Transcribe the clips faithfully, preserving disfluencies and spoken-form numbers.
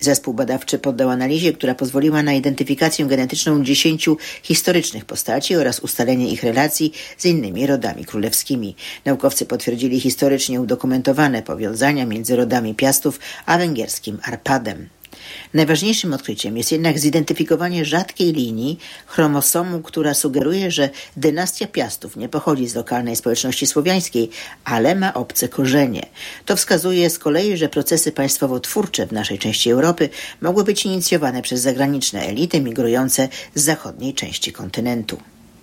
Zespół badawczy poddał analizie, która pozwoliła na identyfikację genetyczną dziesięciu historycznych postaci oraz ustalenie ich relacji z innymi rodami królewskimi. Naukowcy potwierdzili historycznie udokumentowane powiązania między rodami Piastów a węgierskim Arpadem. Najważniejszym odkryciem jest jednak zidentyfikowanie rzadkiej linii chromosomu, która sugeruje, że dynastia Piastów nie pochodzi z lokalnej społeczności słowiańskiej, ale ma obce korzenie. To wskazuje z kolei, że procesy państwowo-twórcze w naszej części Europy mogły być inicjowane przez zagraniczne elity migrujące z zachodniej części kontynentu.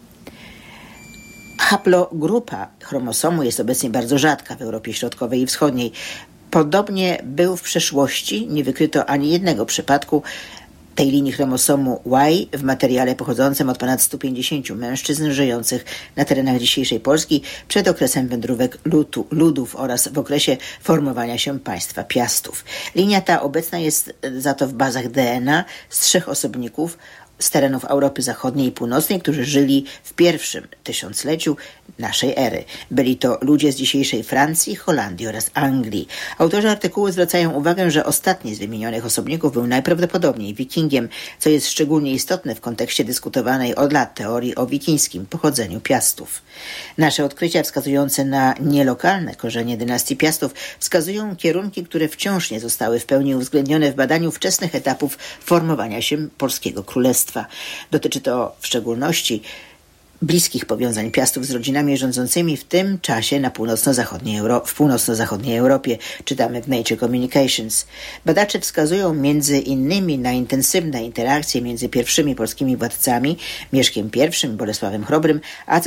Haplogrupa chromosomu jest obecnie bardzo rzadka w Europie Środkowej i Wschodniej. Podobnie był w przeszłości, nie wykryto ani jednego przypadku tej linii chromosomu Y w materiale pochodzącym od ponad stu pięćdziesięciu mężczyzn żyjących na terenach dzisiejszej Polski przed okresem wędrówek ludu, ludów oraz w okresie formowania się państwa Piastów. Linia ta obecna jest za to w bazach D N A z trzech osobników z terenów Europy Zachodniej i Północnej, którzy żyli w pierwszym tysiącleciu naszej ery. Byli to ludzie z dzisiejszej Francji, Holandii oraz Anglii. Autorzy artykułu zwracają uwagę, że ostatni z wymienionych osobników był najprawdopodobniej wikingiem, co jest szczególnie istotne w kontekście dyskutowanej od lat teorii o wikińskim pochodzeniu Piastów. Nasze odkrycia wskazujące na nielokalne korzenie dynastii Piastów wskazują kierunki, które wciąż nie zostały w pełni uwzględnione w badaniu wczesnych etapów formowania się polskiego królestwa. Dotyczy to w szczególności bliskich powiązań Piastów z rodzinami rządzącymi w tym czasie na północno-zachodniej Euro- w północno-zachodniej Europie, czytamy w Nature Communications. Badacze wskazują między innymi na intensywne interakcje między pierwszymi polskimi władcami, Mieszkiem I, Bolesławem Chrobrym,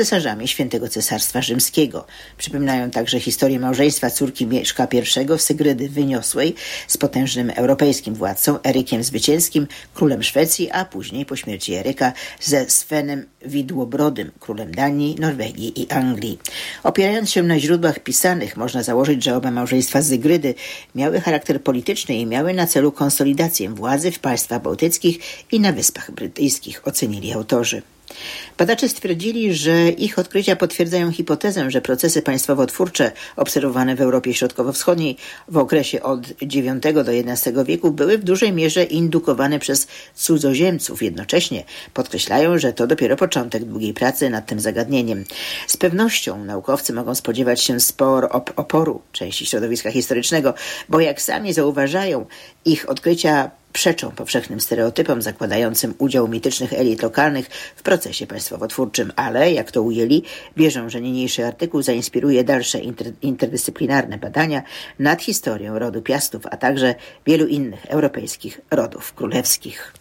a cesarzami Świętego Cesarstwa Rzymskiego. Przypominają także historię małżeństwa córki Mieszka I, Sygrydy Wyniosłej, z potężnym europejskim władcą Erykiem Zwycięskim, królem Szwecji, a później po śmierci Eryka ze Svenem Widłobrodym, królem Danii, Norwegii i Anglii. Opierając się na źródłach pisanych, można założyć, że oba małżeństwa Zygrydy miały charakter polityczny i miały na celu konsolidację władzy w państwach bałtyckich i na Wyspach Brytyjskich, ocenili autorzy. Badacze stwierdzili, że ich odkrycia potwierdzają hipotezę, że procesy państwowo-twórcze obserwowane w Europie Środkowo-Wschodniej w okresie od dziewiątego do jedenastego wieku były w dużej mierze indukowane przez cudzoziemców. Jednocześnie podkreślają, że to dopiero początek długiej pracy nad tym zagadnieniem. Z pewnością naukowcy mogą spodziewać się sporo op- oporu części środowiska historycznego, bo jak sami zauważają, ich odkrycia przeczą powszechnym stereotypom zakładającym udział mitycznych elit lokalnych w procesie państwowo-twórczym, ale, jak to ujęli, wierzą, że niniejszy artykuł zainspiruje dalsze inter- interdyscyplinarne badania nad historią rodu Piastów, a także wielu innych europejskich rodów królewskich.